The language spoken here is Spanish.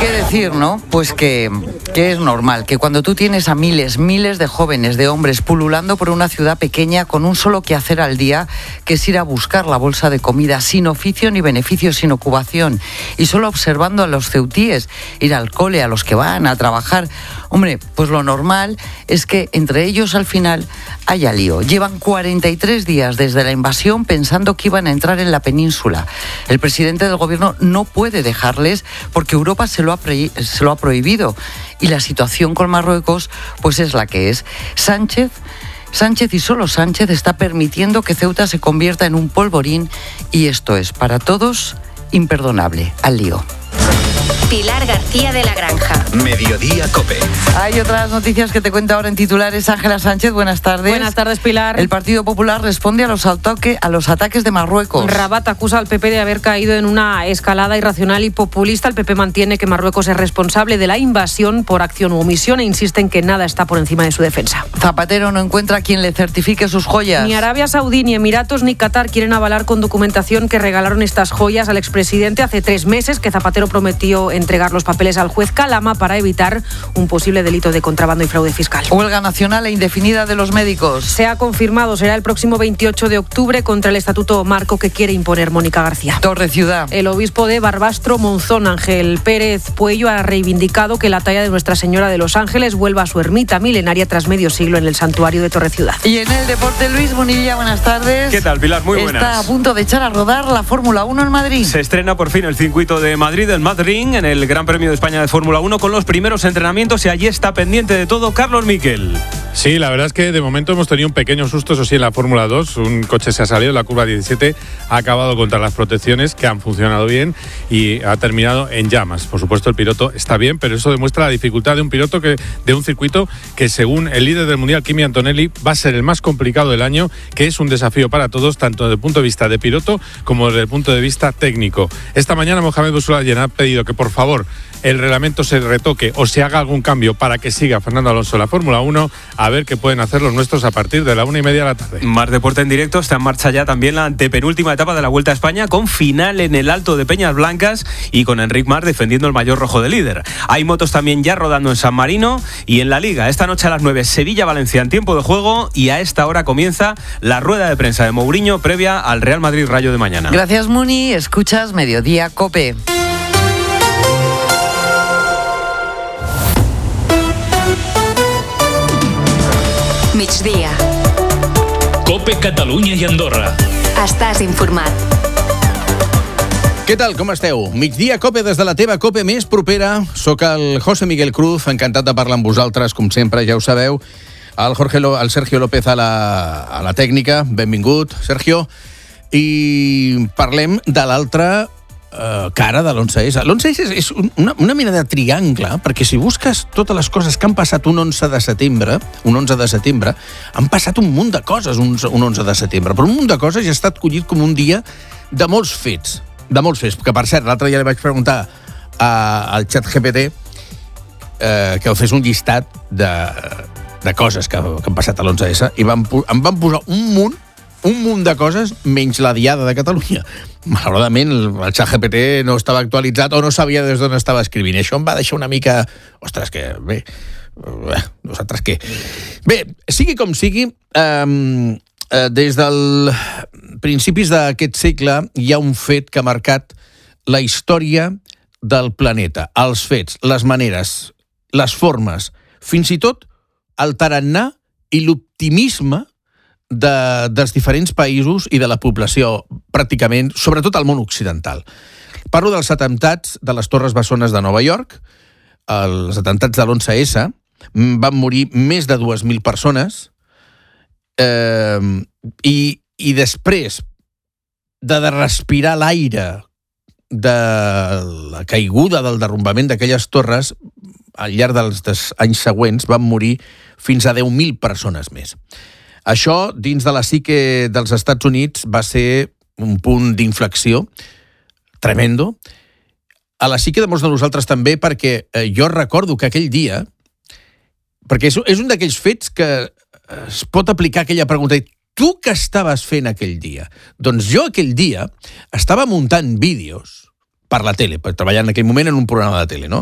qué decir, ¿no? Pues que es normal, que cuando tú tienes a miles de jóvenes, de hombres pululando por una ciudad pequeña con un solo quehacer al día, que es ir a buscar la bolsa de comida sin oficio ni beneficio, sin ocupación, y solo observando a los ceutíes ir al cole, a los que van a trabajar, hombre, pues lo normal es que entre ellos al final haya lío. Llevan 43 días desde la invasión pensando que iban a entrar en la península. El presidente del gobierno no puede dejarles porque Europa se lo ha prohibido. Y la situación con Marruecos pues es la que es. Sánchez y solo Sánchez está permitiendo que Ceuta se convierta en un polvorín y esto es para todos imperdonable. Al lío. Pilar García de la Granja. Mediodía COPE. Hay otras noticias que te cuento ahora en titulares. Ángela Sánchez, buenas tardes. Buenas tardes, Pilar. El Partido Popular responde a los ataques de Marruecos. Rabat acusa al PP de haber caído en una escalada irracional y populista. El PP mantiene que Marruecos es responsable de la invasión por acción u omisión e insiste en que nada está por encima de su defensa. Zapatero no encuentra quien le certifique sus joyas. Ni Arabia Saudí, ni Emiratos, ni Qatar quieren avalar con documentación que regalaron estas joyas al expresidente hace 3 meses, que Zapatero prometió entregar los papeles al juez Calama para evitar un posible delito de contrabando y fraude fiscal. Huelga nacional e indefinida de los médicos. Se ha confirmado, será el próximo 28 de octubre contra el estatuto marco que quiere imponer Mónica García. Torre Ciudad. El obispo de Barbastro Monzón, Ángel Pérez Puello, ha reivindicado que la talla de Nuestra Señora de los Ángeles vuelva a su ermita milenaria tras medio siglo en el santuario de Torre Ciudad. Y en el deporte, Luis Bonilla, buenas tardes. ¿Qué tal, Pilar? Muy buenas. Está a punto de echar a rodar la Fórmula 1 en Madrid. Se estrena por fin el circuito de Madrid, el Madrid, en el Gran Premio de España de Fórmula 1 con los primeros entrenamientos y allí está pendiente de todo Carlos Miquel. Sí, la verdad es que de momento hemos tenido un pequeño susto, eso sí, en la Fórmula 2. Un coche se ha salido en la curva 17, ha acabado contra las protecciones que han funcionado bien y ha terminado en llamas. Por supuesto, el piloto está bien, pero eso demuestra la dificultad de un circuito que, según el líder del Mundial, Kimi Antonelli, va a ser el más complicado del año, que es un desafío para todos, tanto desde el punto de vista de piloto como desde el punto de vista técnico. Esta mañana Mohamed Boussoulayen ha pedido que, por favor, el reglamento se retoque o se haga algún cambio para que siga Fernando Alonso en la Fórmula 1, a ver qué pueden hacer los nuestros a partir de la 1:30 de la tarde. Más deporte en directo, está en marcha ya también la antepenúltima etapa de la Vuelta a España, con final en el Alto de Peñas Blancas y con Enric Mas defendiendo el maillot rojo de líder. Hay motos también ya rodando en San Marino y en la Liga. Esta noche a las 9, Sevilla-Valencia en tiempo de juego, y a esta hora comienza la rueda de prensa de Mourinho previa al Real Madrid Rayo de mañana. Gracias, Muni. Escuchas Mediodía COPE. Migdia. COPE Catalunya i Andorra. Estàs informat. Què tal, com esteu? Migdia COPE des de la teva COPE més propera. Soc el José Miguel Cruz, encantat de parlar amb vosaltres, com sempre, ja ho sabeu. El Sergio López a la tècnica. Benvingut, Sergio. I parlem de l'altra cara de l'11S. L'11S és una mena de triangle, perquè si busques totes les coses que han passat un 11 de setembre, han passat un munt de coses un 11 de setembre, però un munt de coses ja ha estat collit com un dia de molts fets, que per cert, l'altre dia li vaig preguntar al ChatGPT que el fes un llistat de coses que han passat a l'11S i em van posar un munt de coses menys la Diada de Catalunya. Malauradament, el ChatGPT no estava actualitzat o no sabia des d'on estava escrivint. Això em va deixar una mica... Ostres, que bé... Nosaltres què? Bé, sigui com sigui, des del principis d'aquest segle hi ha un fet que ha marcat la història del planeta. Els fets, les maneres, les formes, fins i tot el tarannà i l'optimisme dels diferents països i de la població, pràcticament, sobretot al món occidental. Parlo dels atemptats de les Torres Bessones de Nova York, els atemptats de l'11S, van morir més de 2.000 persones, i després de respirar l'aire de la caiguda del derrumbament d'aquelles torres, al llarg dels anys següents van morir fins a 10.000 persones més. Això, dins de la psique dels Estats Units, va ser un punt d'inflexió tremendo. A la psique de molts de nosaltres també, perquè jo recordo que aquell dia, perquè és un d'aquells fets que es pot aplicar aquella pregunta: tu què estaves fent aquell dia? Doncs jo aquell dia estava muntant vídeos per la tele, treballant en aquell moment en un programa de tele, no?